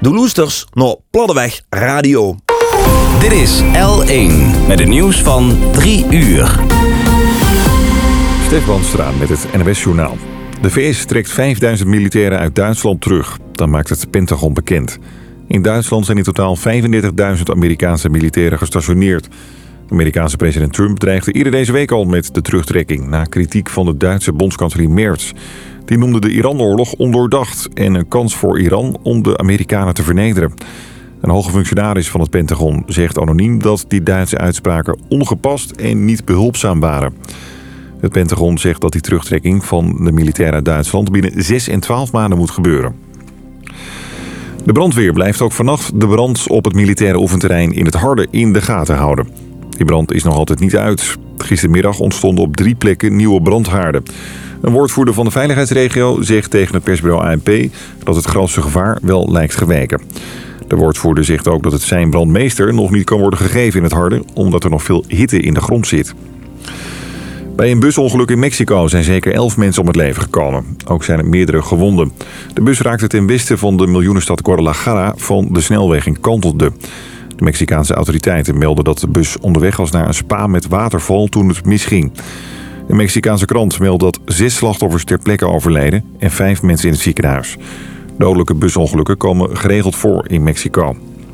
De loesters naar Platteweg Radio. Dit is L1 met het nieuws van 3 uur. Stef Bandstra met het NOS-journaal. De VS trekt 5000 militairen uit Duitsland terug. Dat maakt het Pentagon bekend. In Duitsland zijn in totaal 35.000 Amerikaanse militairen gestationeerd. De Amerikaanse president Trump dreigde eerder deze week al met de terugtrekking... na kritiek van de Duitse bondskanselier Merz. Die noemde de Iran-oorlog ondoordacht en een kans voor Iran om de Amerikanen te vernederen. Een hoge functionaris van het Pentagon zegt anoniem dat die Duitse uitspraken ongepast en niet behulpzaam waren. Het Pentagon zegt dat die terugtrekking van de militairen uit Duitsland binnen 6 en 12 maanden moet gebeuren. De brandweer blijft ook vannacht de brand op het militaire oefenterrein in het Harde in de gaten houden. Die brand is nog altijd niet uit. Gistermiddag ontstonden op 3 plekken nieuwe brandhaarden. Een woordvoerder van de veiligheidsregio zegt tegen het persbureau ANP dat het grootste gevaar wel lijkt geweken. De woordvoerder zegt ook dat het sein brandmeester nog niet kan worden gegeven in het Harde, omdat er nog veel hitte in de grond zit. Bij een busongeluk in Mexico zijn zeker 11 mensen om het leven gekomen. Ook zijn er meerdere gewonden. De bus raakte ten westen van de miljoenenstad Guadalajara van de snelweg en kantelde. De Mexicaanse autoriteiten melden dat de bus onderweg was naar een spa met waterval toen het misging. Een Mexicaanse krant meldt dat 6 slachtoffers ter plekke overleden en 5 mensen in het ziekenhuis. Dodelijke busongelukken komen geregeld voor in Mexico.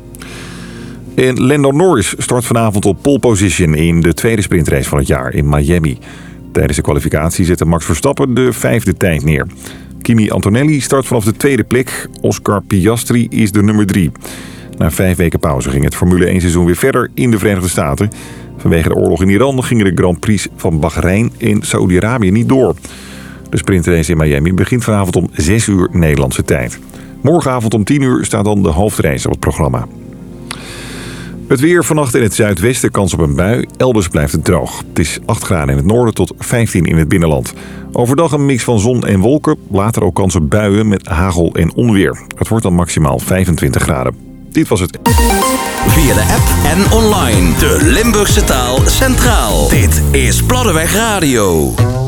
En Lando Norris start vanavond op pole position in de tweede sprintrace van het jaar in Miami. Tijdens de kwalificatie zette Max Verstappen de 5e tijd neer. Kimi Antonelli start vanaf de 2e plek. Oscar Piastri is de nummer 3. Na 5 weken pauze ging het Formule 1 seizoen weer verder in de Verenigde Staten. Vanwege de oorlog in Iran gingen de Grand Prix van Bahrein en Saudi-Arabië niet door. De sprintrace in Miami begint vanavond om 6 uur Nederlandse tijd. Morgenavond om 10 uur staat dan de hoofdrace op het programma. Het weer vannacht in het zuidwesten, kans op een bui. Elders blijft het droog. Het is 8 graden in het noorden tot 15 in het binnenland. Overdag een mix van zon en wolken. Later ook kans op buien met hagel en onweer. Het wordt dan maximaal 25 graden. Dit was het. Via de app en online. De Limburgse taal centraal. Dit is Platteweg Radio.